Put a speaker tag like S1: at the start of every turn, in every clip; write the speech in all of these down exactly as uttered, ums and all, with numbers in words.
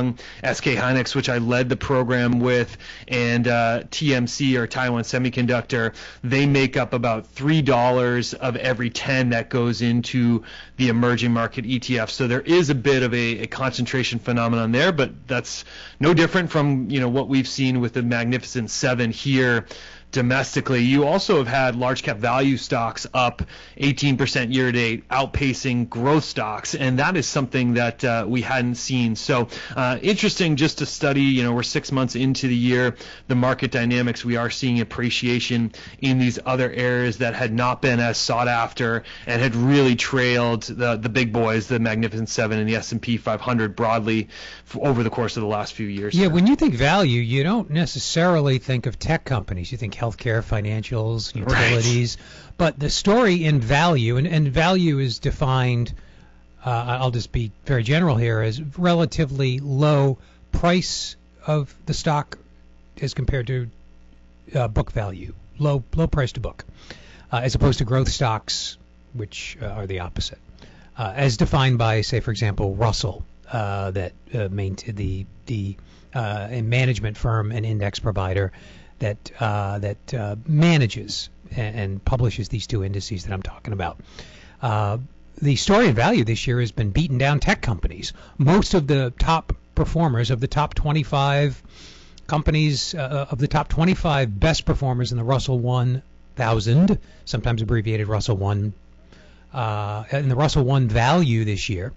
S1: Samsung, S K Hynix, which I led the program with, and uh, T M C, or Taiwan Semiconductor, they make up about three dollars of every ten that goes into the emerging market E T F. So there is a bit of a, a concentration phenomenon there, but that's no different from, you know, what we've seen with the Magnificent Seven here domestically. You also have had large cap value stocks up eighteen percent year to date, outpacing growth stocks, and that is something that uh, we hadn't seen. So uh, interesting just to study. You know, we're six months into the year, the market dynamics. We are seeing appreciation in these other areas that had not been as sought after and had really trailed the the big boys, the Magnificent Seven and the S and P five hundred broadly for, over the course of the last few years.
S2: Yeah, when you think value, you don't necessarily think of tech companies. You think healthcare, financials, utilities. Right. But the story in value, and, and value is defined, uh, I'll just be very general here, as relatively low price of the stock as compared to uh, book value, low low price to book, uh, as opposed to growth stocks, which uh, are the opposite, uh, as defined by, say, for example, Russell, uh, that uh, maintained the the uh, a management firm and index provider that uh, that uh, manages and, and publishes these two indices that I'm talking about. Uh, the story in value this year has been beaten down tech companies. Most of the top performers, of the top twenty-five companies, uh, of the top twenty-five best performers in the Russell one thousand, sometimes abbreviated Russell one, uh, in the Russell one value this year,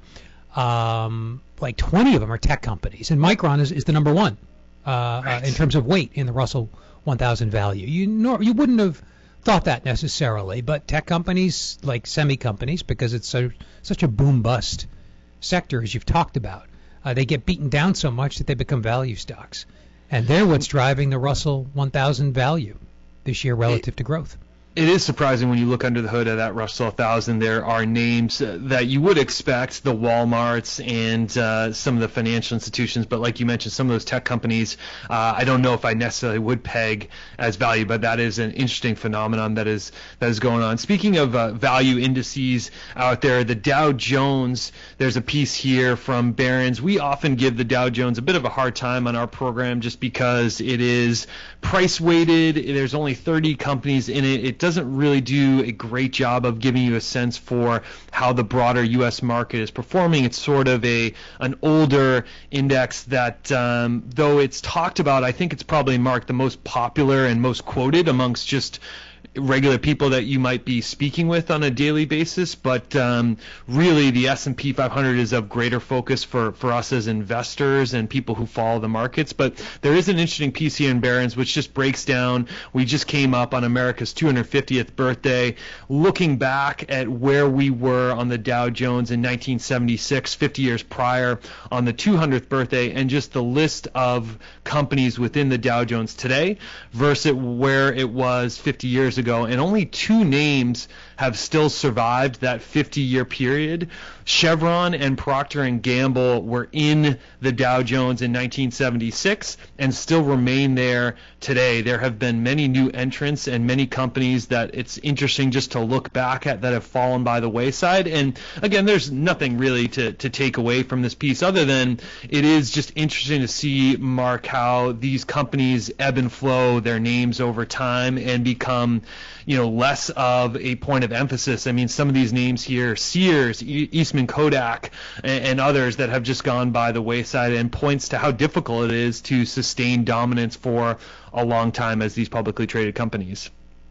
S2: um, like twenty of them are tech companies, and Micron is, is the number one uh, right. uh, in terms of weight in the Russell one thousand value. You nor, you wouldn't have thought that necessarily, but tech companies, like semi companies, because it's so, such a boom bust sector, as you've talked about, uh, they get beaten down so much that they become value stocks, and they're what's driving the Russell one thousand value this year relative to growth.
S1: It is surprising when you look under the hood of that Russell one thousand. There are names uh, that you would expect, the Walmarts and uh, some of the financial institutions, but like you mentioned, some of those tech companies, uh, I don't know if I necessarily would peg as value, but that is an interesting phenomenon that is that is going on. Speaking of uh, value indices out there, the Dow Jones, there's a piece here from Barron's. We often give the Dow Jones a bit of a hard time on our program just because it is price weighted. There's only thirty companies in it. It doesn't really do a great job of giving you a sense for how the broader U S market is performing. It's sort of a an older index that, um, though it's talked about, I think it's probably marked the most popular and most quoted amongst just regular people that you might be speaking with on a daily basis, but um, really the S and P five hundred is of greater focus for, for us as investors and people who follow the markets. But there is an interesting piece here in Barron's which just breaks down, we just came up on America's two hundred fiftieth birthday, looking back at where we were on the Dow Jones in nineteen seventy-six, fifty years prior, on the two hundredth birthday, and just the list of companies within the Dow Jones today versus where it was fifty years ago. Ago, and only two names have still survived that fifty-year period. Chevron and Procter and Gamble were in the Dow Jones in nineteen seventy-six and still remain there today. There have been many new entrants and many companies that it's interesting just to look back at that have fallen by the wayside. And again, there's nothing really to, to take away from this piece other than it is just interesting to see, Mark, how these companies ebb and flow their names over time and become, you know, less of a point of emphasis. I mean, some of these names here, Sears, e- Eastman Kodak, and, and others that have just gone by the wayside, and points to how difficult it is to sustain dominance for a long time as these publicly traded companies.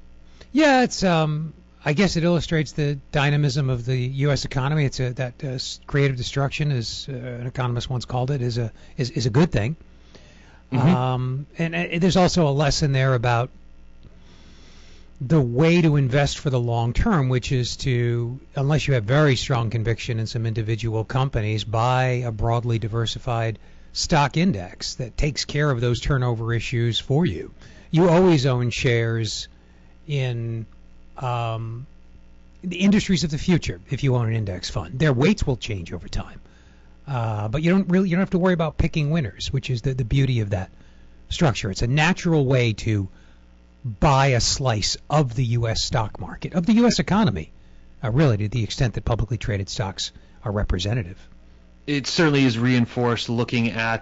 S2: Yeah, it's um, I guess it illustrates the dynamism of the U S economy. It's a, that uh, creative destruction, as uh, an economist once called it, is a is, is a good thing. Mm-hmm. Um, and, and there's also a lesson there about the way to invest for the long term, which is to, unless you have very strong conviction in some individual companies, buy a broadly diversified stock index that takes care of those turnover issues for you. You always own shares in um, the industries of the future if you own an index fund. Their weights will change over time, uh, but you don't really you don't have to worry about picking winners, which is the, the beauty of that structure. It's a natural way to buy a slice of the U S stock market, of the U S economy, uh, really to the extent that publicly traded stocks are representative.
S1: It certainly is reinforced looking at